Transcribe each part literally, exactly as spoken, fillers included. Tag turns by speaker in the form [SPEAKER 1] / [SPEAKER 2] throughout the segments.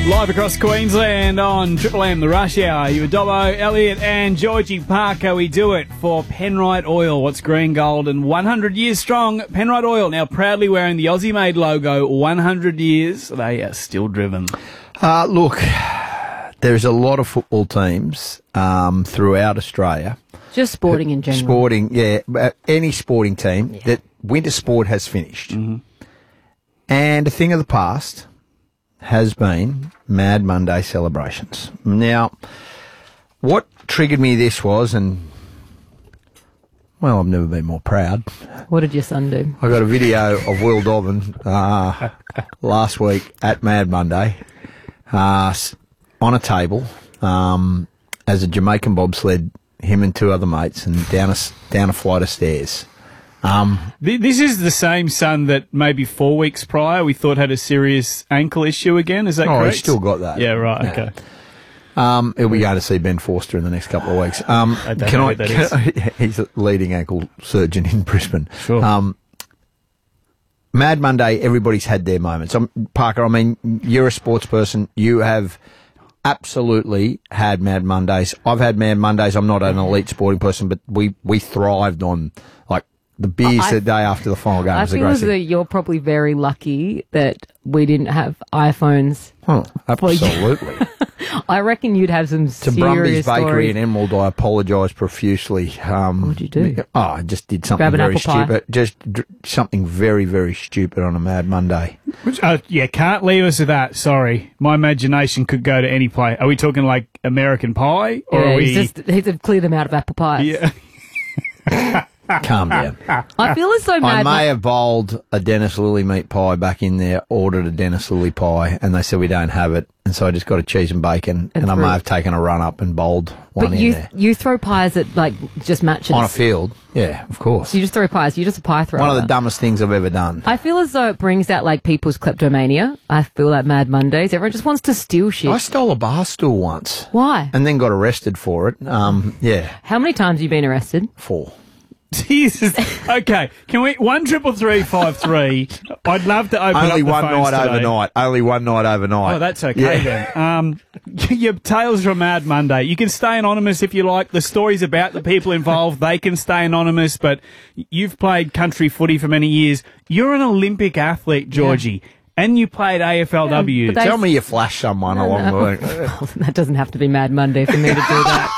[SPEAKER 1] Live across Queensland on Triple M, the Rush Hour. You were Dobbo, Elliott and Georgie Parker. We do it for Penrite Oil. What's green, gold and one hundred years strong. Penrite Oil now proudly wearing the Aussie-made logo. one hundred years. They are still driven.
[SPEAKER 2] Uh, look, there's a lot of football teams um, throughout Australia.
[SPEAKER 3] Just sporting in general.
[SPEAKER 2] Sporting, yeah. Uh, any sporting team
[SPEAKER 3] Yeah.
[SPEAKER 2] that winter sport has finished.
[SPEAKER 1] Mm-hmm.
[SPEAKER 2] And a thing of the past has been Mad Monday celebrations. Now, what triggered me this was, and, well, I've never been more proud.
[SPEAKER 3] What did your son do?
[SPEAKER 2] I got a video of Will Dobbin uh, last week at Mad Monday uh, s- on a table um, as a Jamaican bobsled, him and two other mates, and down a, s- down a flight of stairs. Um,
[SPEAKER 1] Th- This is the same son that maybe four weeks prior we thought had a serious ankle issue again. Is that
[SPEAKER 2] oh,
[SPEAKER 1] correct?
[SPEAKER 2] he's still got that.
[SPEAKER 1] Yeah, right,
[SPEAKER 2] Yeah.
[SPEAKER 1] okay.
[SPEAKER 2] Um, he'll be going to see Ben Forster in the next couple of weeks. Um,
[SPEAKER 1] I don't
[SPEAKER 2] can
[SPEAKER 1] know
[SPEAKER 2] I?
[SPEAKER 1] who that
[SPEAKER 2] can
[SPEAKER 1] is.
[SPEAKER 2] I- he's a leading ankle surgeon in Brisbane.
[SPEAKER 1] Sure.
[SPEAKER 2] Um, Mad Monday, everybody's had their moments. Um, Parker, I mean, you're a sports person. You have absolutely had Mad Mondays. I've had Mad Mondays. I'm not an elite sporting person, but we, we thrived on, like, the beers
[SPEAKER 3] I-
[SPEAKER 2] the day after the final game.
[SPEAKER 3] I
[SPEAKER 2] was a
[SPEAKER 3] feel
[SPEAKER 2] great
[SPEAKER 3] as though
[SPEAKER 2] thing.
[SPEAKER 3] you're probably very lucky that we didn't have iPhones.
[SPEAKER 2] Oh, absolutely.
[SPEAKER 3] I reckon you'd have some
[SPEAKER 2] To
[SPEAKER 3] serious
[SPEAKER 2] Brumby's Bakery
[SPEAKER 3] stories.
[SPEAKER 2] in Emerald, I apologise profusely. Um,
[SPEAKER 3] What'd you do?
[SPEAKER 2] Oh, I just did something
[SPEAKER 3] Grab an
[SPEAKER 2] very
[SPEAKER 3] apple pie?
[SPEAKER 2] stupid. Just dr- something very, very stupid on a Mad Monday.
[SPEAKER 1] Uh, yeah, can't leave us with that. Sorry. My imagination could go to any place. Are we talking like American Pie? Or
[SPEAKER 3] Yeah,
[SPEAKER 1] are we...
[SPEAKER 3] he's just he's cleared them out of apple pies.
[SPEAKER 1] Yeah.
[SPEAKER 2] Calm down.
[SPEAKER 3] I feel as though
[SPEAKER 2] I
[SPEAKER 3] Mad
[SPEAKER 2] may have bowled a Dennis Lilly meat pie back in there, ordered a Dennis Lilly pie, and they said we don't have it. And so I just got a cheese and bacon, and,
[SPEAKER 3] And
[SPEAKER 2] I
[SPEAKER 3] through-
[SPEAKER 2] may have taken a run up and bowled one
[SPEAKER 3] But
[SPEAKER 2] in
[SPEAKER 3] you
[SPEAKER 2] there.
[SPEAKER 3] you throw pies at like just matches.
[SPEAKER 2] On a field. Yeah, of course.
[SPEAKER 3] You just throw pies. You're just a pie thrower.
[SPEAKER 2] One of the dumbest things I've ever done.
[SPEAKER 3] I feel as though it brings out like people's kleptomania. I feel like Mad Mondays. Everyone just wants to steal shit.
[SPEAKER 2] I stole a bar stool once.
[SPEAKER 3] Why?
[SPEAKER 2] And then got arrested for it. Um, yeah,
[SPEAKER 3] How many times have you been arrested?
[SPEAKER 2] four.
[SPEAKER 1] Jesus. Okay. Can we... One triple three five three. I'd love to open
[SPEAKER 2] Only
[SPEAKER 1] up the
[SPEAKER 2] one
[SPEAKER 1] phones
[SPEAKER 2] night
[SPEAKER 1] today.
[SPEAKER 2] overnight. Only one night overnight.
[SPEAKER 1] Oh, that's okay
[SPEAKER 2] Yeah.
[SPEAKER 1] then. Um, your tales from Mad Monday. You can stay anonymous if you like. The stories about the people involved, they can stay anonymous, but you've played country footy for many years. You're an Olympic athlete, Georgie, and you played A F L W.
[SPEAKER 3] but they-
[SPEAKER 2] Tell me you flashed someone
[SPEAKER 3] No,
[SPEAKER 2] along
[SPEAKER 3] no.
[SPEAKER 2] the way.
[SPEAKER 3] That doesn't have to be Mad Monday for me to do that.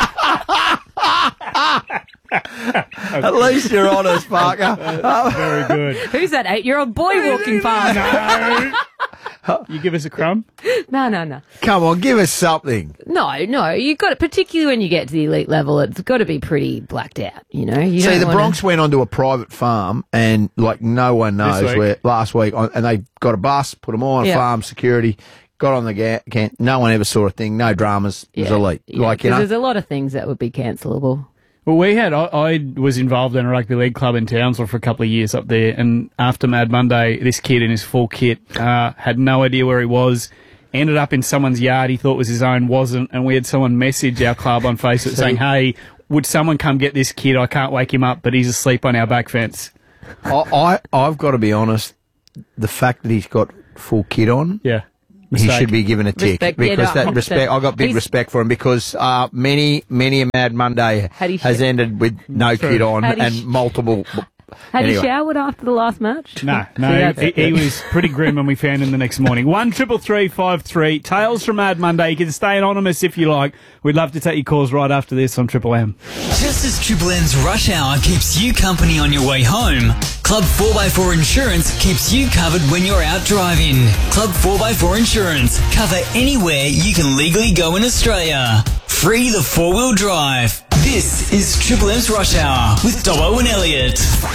[SPEAKER 2] At least you're honest, Parker.
[SPEAKER 1] Very good.
[SPEAKER 3] Who's that eight-year-old boy walking past?
[SPEAKER 1] No. You give us a crumb?
[SPEAKER 3] No, no, no.
[SPEAKER 2] Come on, give us something.
[SPEAKER 3] No, no. You got it, particularly when you get to the elite level, it's got to be pretty blacked out, you know? You
[SPEAKER 2] See,
[SPEAKER 3] don't
[SPEAKER 2] the
[SPEAKER 3] wanna-
[SPEAKER 2] Bronx went onto a private farm, and like no one knows
[SPEAKER 1] week.
[SPEAKER 2] where. Last week, on, and they got a bus, put them all on
[SPEAKER 3] Yeah.
[SPEAKER 2] farm security, got on the ga- can. No one ever saw a thing. No dramas. It was
[SPEAKER 3] Yeah,
[SPEAKER 2] elite.
[SPEAKER 3] yeah,
[SPEAKER 2] like you
[SPEAKER 3] 'cause
[SPEAKER 2] know,
[SPEAKER 3] there's a lot of things that would be cancelable.
[SPEAKER 1] Well, we had, I, I was involved in a rugby league club in Townsville for a couple of years up there, and after Mad Monday, this kid in his full kit uh, had no idea where he was, ended up in someone's yard he thought was his own, wasn't, and we had someone message our club on Facebook saying, hey, would someone come get this kid? I can't wake him up, but he's asleep on our back fence.
[SPEAKER 2] I, I I've got to be honest. The fact that he's got full kit on.
[SPEAKER 1] Yeah.
[SPEAKER 2] He
[SPEAKER 1] Mistake.
[SPEAKER 2] should be given a tick
[SPEAKER 3] Respect, yeah,
[SPEAKER 2] because
[SPEAKER 3] no,
[SPEAKER 2] that
[SPEAKER 3] one hundred percent.
[SPEAKER 2] respect. I got big
[SPEAKER 3] He's-
[SPEAKER 2] respect for him because uh, many, many a Mad Monday
[SPEAKER 3] Had he
[SPEAKER 2] has
[SPEAKER 3] sh-
[SPEAKER 2] ended with no
[SPEAKER 1] True.
[SPEAKER 2] kid on
[SPEAKER 3] Had he
[SPEAKER 2] and
[SPEAKER 3] sh-
[SPEAKER 2] multiple.
[SPEAKER 3] Had
[SPEAKER 2] anyway.
[SPEAKER 3] he showered after the last match?
[SPEAKER 1] No,
[SPEAKER 3] See,
[SPEAKER 1] no,
[SPEAKER 3] that's
[SPEAKER 1] he,
[SPEAKER 3] it.
[SPEAKER 1] he was pretty grim when we found him the next morning. One triple three five three. Tales from Mad Monday. You can stay anonymous if you like. We'd love to take your calls right after this on Triple M.
[SPEAKER 4] Just as Triple M's Rush Hour keeps you company on your way home, Club four by four Insurance keeps you covered when you're out driving. Club four by four Insurance. Cover anywhere you can legally go in Australia. Free the four-wheel drive. This is Triple M's Rush Hour with Dobbo and Elliott.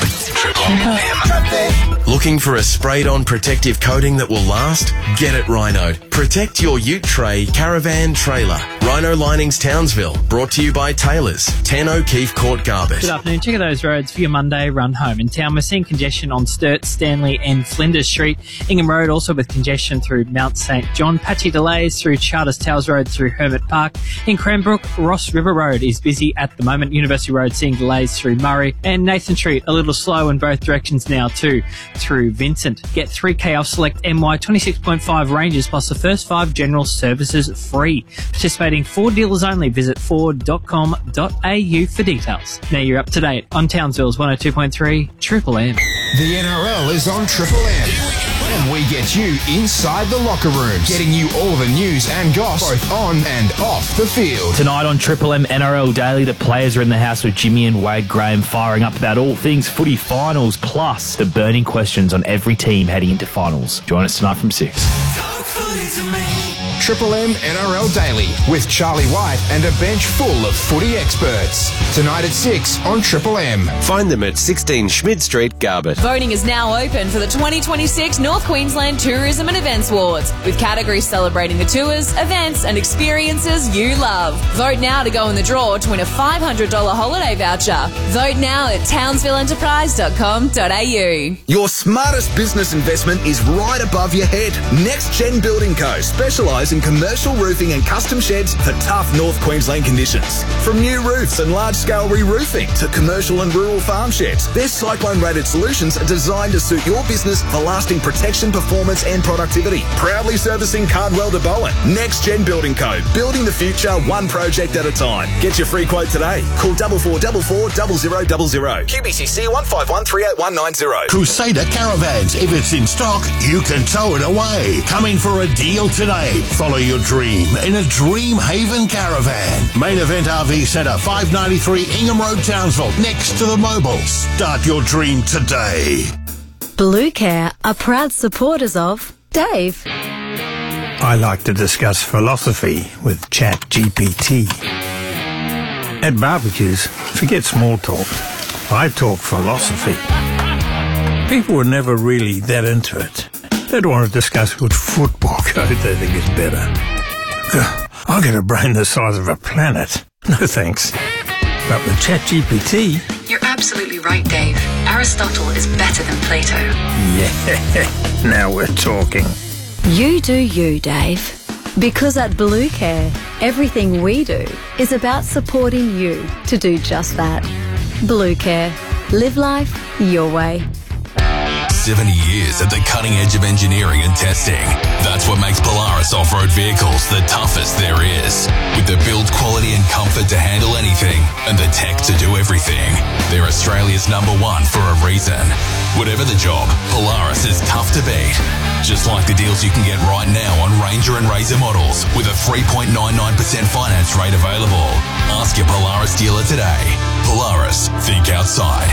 [SPEAKER 5] Looking for a sprayed-on protective coating that will last? Get it Rhino. Protect your ute tray, caravan, trailer. Rhino Linings Townsville, brought to you by Taylor's, ten O'Keefe Court, Garbett.
[SPEAKER 6] Good afternoon. Check out those roads for your Monday run home. In town, we're seeing congestion on Sturt, Stanley and Flinders Street. Ingham Road also with congestion through Mount St John. Patchy delays through Charters Towers Road through Hermit Park. In Cranbrook, Ross River Road is busy at the moment. University Road seeing delays through Murray. And Nathan Street a little slow in both directions now too through Vincent. Get three K off select M Y twenty-six point five ranges plus the first five general services free. Participating Ford dealers only. Visit ford dot com dot a u for details. Now you're up to date on Townsville's one oh two point three Triple M.
[SPEAKER 7] The N R L is on Triple M. And we get you inside the locker rooms, getting you all the news and goss, both on and off the field.
[SPEAKER 8] Tonight on Triple M N R L Daily, the players are in the house with Jimmy and Wade Graham firing up about all things footy finals, plus the burning questions on every team heading into finals. Join us tonight from six.
[SPEAKER 7] Triple M N R L Daily with Charlie White and a bench full of footy experts. Tonight at six on Triple M.
[SPEAKER 5] Find them at sixteen Schmid Street, Garbett.
[SPEAKER 9] Voting is now open for the twenty twenty-six North Queensland Tourism and Events Awards, with categories celebrating the tours, events and experiences you love. Vote now to go in the draw to win a five hundred dollars holiday voucher. Vote now at townsville enterprise dot com dot a u.
[SPEAKER 10] Your smartest business investment is right above your head. Next Gen Building Co. specialise in commercial roofing and custom sheds for tough North Queensland conditions. From new roofs and large-scale re-roofing to commercial and rural farm sheds, their cyclone-rated solutions are designed to suit your business for lasting protection, performance and productivity. Proudly servicing Cardwell to Bowen. Next Gen Building Co. Building the future one project at a time. Get your free quote today. Call four four four four, zero zero zero zero. Q B C C one five one three eight one nine zero.
[SPEAKER 11] Crusader Caravans. If it's in stock, you can tow it away. Come in for a deal today. Follow your dream in a Dream Haven Caravan. Main Event R V Centre, five ninety-three Ingham Road, Townsville, next to the Mobil. Start your dream today.
[SPEAKER 12] Blue Care are proud supporters of Dave.
[SPEAKER 13] I like to discuss philosophy with Chat G P T. At barbecues, forget small talk. I talk philosophy. People were never really that into it. They'd want to discuss which football code they think is better. Ugh, I've got a brain the size of a planet. No thanks. But with ChatGPT...
[SPEAKER 14] You're absolutely right, Dave. Aristotle is better than Plato.
[SPEAKER 13] Yeah, now we're talking.
[SPEAKER 12] You do you, Dave. Because at Blue Care, everything we do is about supporting you to do just that. Blue Care. Live life your way.
[SPEAKER 15] seventy years at the cutting edge of engineering and testing. That's what makes Polaris off-road vehicles the toughest there is. With the build quality and comfort to handle anything and the tech to do everything. They're Australia's number one for a reason. Whatever the job, Polaris is tough to beat. Just like the deals you can get right now on Ranger and Razor models with a three point nine nine percent finance rate available. Ask your Polaris dealer today. Polaris, think outside.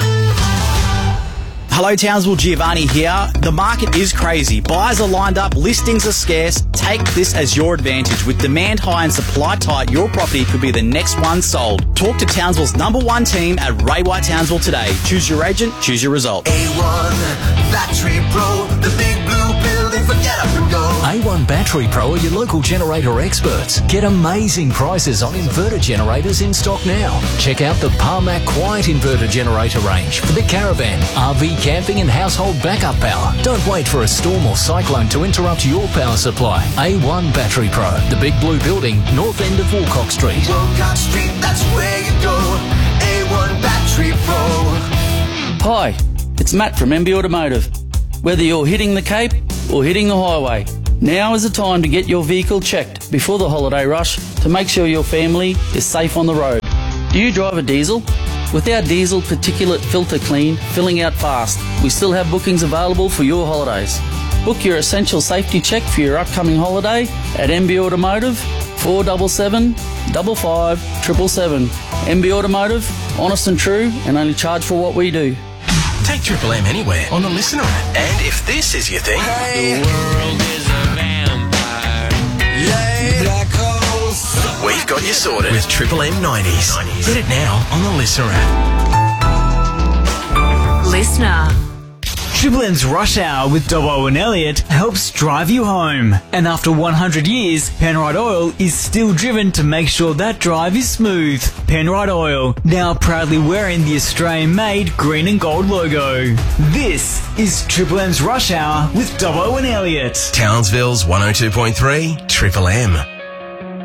[SPEAKER 16] Hello Townsville, Giovanni here. The market is crazy. Buyers are lined up, listings are scarce. Take this as your advantage. With demand high and supply tight, your property could be the next one sold. Talk to Townsville's number one team at Ray White Townsville today. Choose your agent, choose your result.
[SPEAKER 17] A one Battery Pro, the big blue building for get up and go.
[SPEAKER 18] A one Battery Pro are your local generator experts. Get amazing prices on inverter generators in stock now. Check out the Parmac Quiet Inverter Generator range for the caravan, R V camping and household backup power. Don't wait for a storm or cyclone to interrupt your power supply. A one Battery Pro, the big blue building, north end of Walcock Street.
[SPEAKER 17] Walcock Street, that's where you go. A one Battery Pro.
[SPEAKER 19] Hi, it's Matt from M B Automotive. Whether you're hitting the Cape or hitting the highway, now is the time to get your vehicle checked before the holiday rush to make sure your family is safe on the road. Do you drive a diesel? With our diesel particulate filter clean, filling out fast, we still have bookings available for your holidays. Book your essential safety check for your upcoming holiday at M B Automotive, four seven seven, five five seven seven seven. M B Automotive, honest and true, and only charge for what we do.
[SPEAKER 5] Take Triple M anywhere on the Listener app. And if this is your thing...
[SPEAKER 17] Hey. The world is a vampire. Yeah. Black holes.
[SPEAKER 5] We've got you sorted with Triple M nineties. Get it now on the Listener app.
[SPEAKER 12] Listener.
[SPEAKER 20] Triple M's Rush Hour with Dobbo and Elliot helps drive you home. And after one hundred years, Penrite Oil is still driven to make sure that drive is smooth. Penrite Oil, now proudly wearing the Australian-made green and gold logo. This is Triple M's Rush Hour with Dobbo and Elliot.
[SPEAKER 5] Townsville's one oh two point three Triple M.